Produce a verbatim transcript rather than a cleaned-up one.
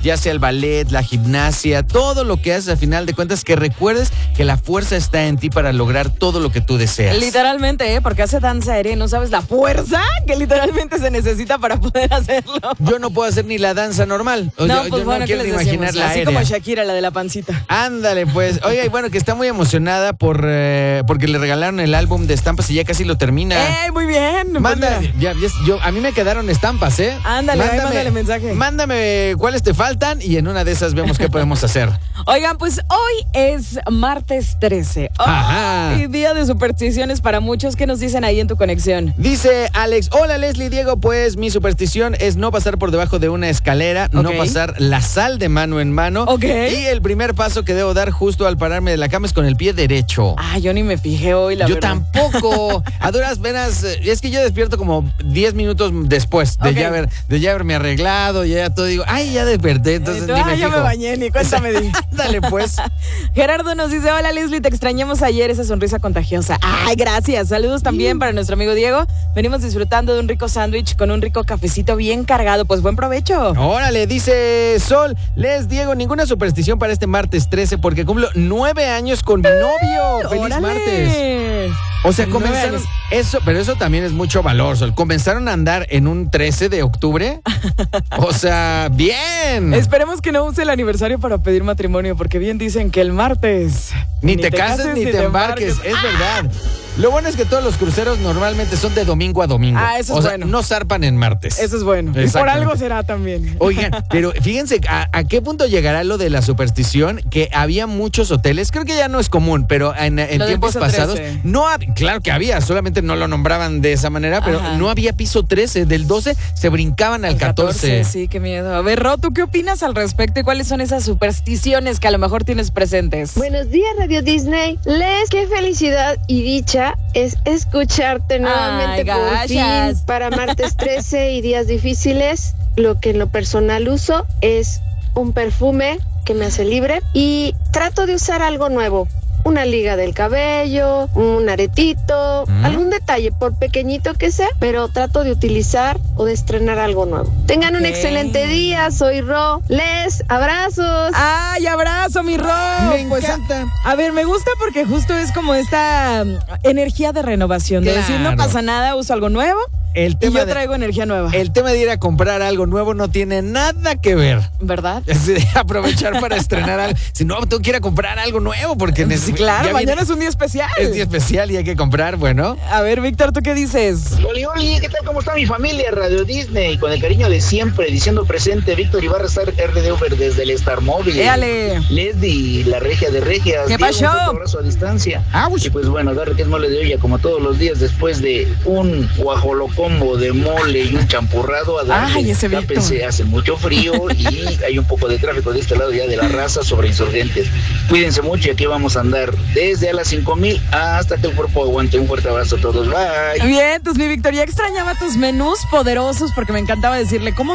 ya sea el ballet, la gimnasia, todo lo que haces a final de cuentas, que recuerdes que la fuerza está en ti para lograr todo lo que tú deseas. Literalmente, ¿eh? Porque hace danza aérea y no sabes la fuerza que literalmente se necesita para poder hacerlo. Yo no puedo hacer ni la danza normal. O No, yo, pues yo bueno, no ¿qué quiero les ni imaginar decimos? la Así aérea. como Shakira, la de la pancita. Ándale, pues. Oiga, y bueno, que está muy emocionada por eh, porque le regalaron el álbum de estampas y ya casi lo termina. ¡Eh, muy bien! Manda, Pues ya, ya, yo, a mí me quedaron estampas, ¿eh? Ándale, ahí mándale mensaje. Mándame cuáles te faltan y en una de esas vemos qué podemos hacer. Oigan, pues hoy es martes trece. Ajá. Y día de supersticiones para muchos. ¿Qué nos dicen ahí en tu conexión? Dice Alex, hola Leslie, Diego, pues mi superstición es no pasar por debajo de una escalera, no Ok. pasar la sal de mano en mano. Ok. Y el primer paso que debo dar justo al pararme de la cama es con el pie derecho. Ah, yo ni me fijé hoy, la Yo verdad. tampoco. A duras penas, eh, es que yo despierto como diez minutos después de, Ok. ya haber, de ya haberme arreglado, ya todo digo, ay, ya desperté, entonces Eh, tú, ni ah, me ya fijo. me bañé, ni cuéntame. Di. Dale pues. Gerardo nos dice, hola Leslie, te extrañamos ayer, esa sonrisa contagiosa. Ay, gracias. Saludos también para nuestro amigo Diego. Venimos disfrutando de un rico sándwich con un rico cafecito bien cargado. Pues buen provecho. Órale, dice Sol, Les Diego, ninguna superstición para este martes trece porque cumplo nueve años con mi novio. ¡Feliz ¡Órale! martes! O sea, Nueve comenzaron años. eso, pero eso también es mucho valor, Sol. ¿Comenzaron a andar en un trece de octubre? O sea, bien. Esperemos que no use el aniversario para pedir matrimonio, porque bien dicen que el martes... Ni, te, cases ni te embarques, es verdad. Lo bueno es que todos los cruceros normalmente son de domingo a domingo. Ah, eso es o sea, bueno. no zarpan en martes. Eso es bueno. Y por Exactamente. algo será también. Oigan, pero fíjense, ¿a, a qué punto llegará lo de la superstición? Que había muchos hoteles, creo que ya no es común, pero en, en Lo del tiempos piso pasados, trece. no hab- claro que había, solamente no lo nombraban de esa manera, pero Ajá. no había piso trece, del doce se brincaban al catorce. Sí, qué miedo. A ver, Ro, ¿tú qué opinas al respecto y cuáles son esas supersticiones que a lo mejor tienes presentes? Buenos días, Radio Disney. Les, qué felicidad y dicha es escucharte nuevamente por gracias. fin para martes trece y días difíciles. Lo que en lo personal uso es un perfume que me hace libre y trato de usar algo nuevo. Una liga del cabello, un aretito, ¿Mm? algún detalle, por pequeñito que sea, pero trato de utilizar o de estrenar algo nuevo. Tengan un Ok. excelente día, soy Ro. Les, abrazos. ¡Ay, abrazo, mi Ro! Me Pues, encanta. A ver, me gusta porque justo es como esta um, energía de renovación, de decir, no Claro. pasa nada, uso algo nuevo El y tema, yo de, traigo energía nueva. el tema de ir a comprar algo nuevo no tiene nada que ver. ¿Verdad? Es de aprovechar para estrenar algo. Si no, tengo que ir a comprar algo nuevo porque Sí, necesito. claro, ya mañana viene- es un día especial. es día especial y hay que comprar, bueno. A ver, Víctor, ¿tú qué dices? Oli, Oli, ¿qué tal? ¿Cómo está mi familia? Radio Disney, con el cariño de siempre, diciendo presente, Víctor Ibarra, Star R D Uber desde el Star Móvil. Éale. Leslie, la regia de regias. ¿Qué Diego, pasó? Un fuerte abrazo a distancia. Auch. Y pues bueno, darle que es mole de olla, como todos los días, después de un guajolocombo de mole y un champurrado a darle. Ay, ese Víctor. Tápense, hace mucho frío y hay un poco de tráfico de este lado ya de la raza sobre Insurgentes. Cuídense mucho y aquí vamos a andar desde a las cinco mil hasta que el cuerpo aguante. Un fuerte abrazo a todos. Bye. Bien, entonces mi Víctor, ya extrañaba tus menús poderosos porque me encantaba decirle, ¿cómo